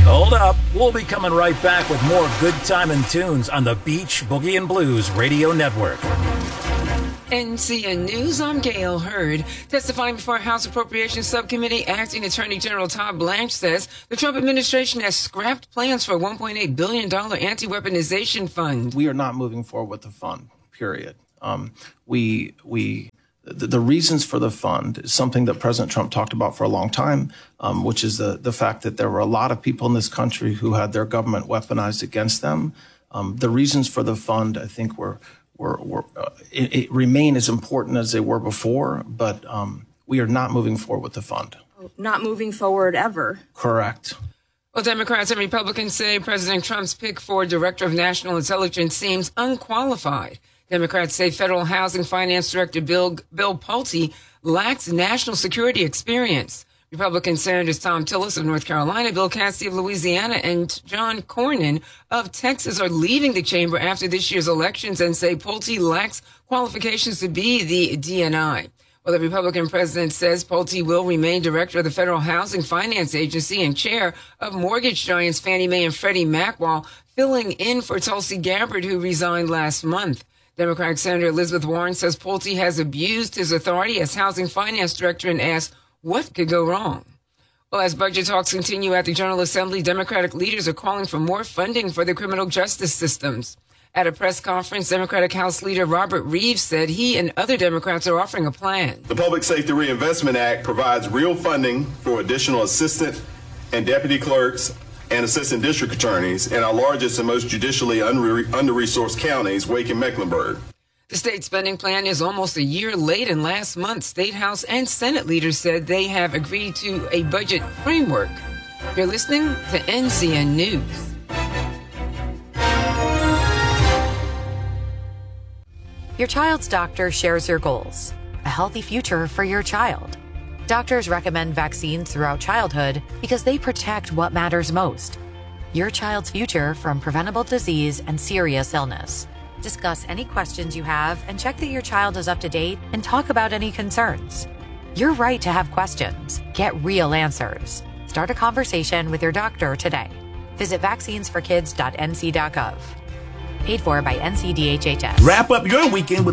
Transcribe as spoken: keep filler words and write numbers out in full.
Hold up. We'll be coming right back with more good time and tunes on the Beach Boogie and Blues Radio Network. N C N News, I'm Gail Hurd. Testifying before House Appropriations Subcommittee, Acting Attorney General Todd Blanche says the Trump administration has scrapped plans for a one point eight billion dollars anti-weaponization fund. We are not moving forward with the fund, period. Um, we, we, the, the reasons for the fund is something that President Trump talked about for a long time, um, which is the, the fact that there were a lot of people in this country who had their government weaponized against them. Um, the reasons for the fund, I think, were Were, were, uh, it, it remain as important as they were before, but um, we are not moving forward with the fund. Not moving forward ever. Correct. Well, Democrats and Republicans say President Trump's pick for Director of National Intelligence seems unqualified. Democrats say Federal Housing Finance Director Bill, Bill Pulte lacks national security experience. Republican Senators Tom Tillis of North Carolina, Bill Cassidy of Louisiana, and John Cornyn of Texas are leaving the chamber after this year's elections and say Pulte lacks qualifications to be the D N I. Well, the Republican president says Pulte will remain director of the Federal Housing Finance Agency and chair of mortgage giants Fannie Mae and Freddie Mac while filling in for Tulsi Gabbard, who resigned last month. Democratic Senator Elizabeth Warren says Pulte has abused his authority as housing finance director and asks, what could go wrong? Well, as budget talks continue at the General Assembly, Democratic leaders are calling for more funding for the criminal justice systems. At a press conference, Democratic House Leader Robert Reeves said he and other Democrats are offering a plan. The Public Safety Reinvestment Act provides real funding for additional assistant and deputy clerks and assistant district attorneys in our largest and most judicially under-resourced counties, Wake and Mecklenburg. The state spending plan is almost a year late, and last month, State House and Senate leaders said they have agreed to a budget framework. You're listening to N C N News. Your child's doctor shares your goals, a healthy future for your child. Doctors recommend vaccines throughout childhood because they protect what matters most, your child's future from preventable disease and serious illness. Discuss any questions you have and check that your child is up to date and talk about any concerns. You're right to have questions. Get real answers. Start a conversation with your doctor today. Visit vaccines for kids dot n c dot gov. Paid for by N C D H H S. Wrap up your weekend with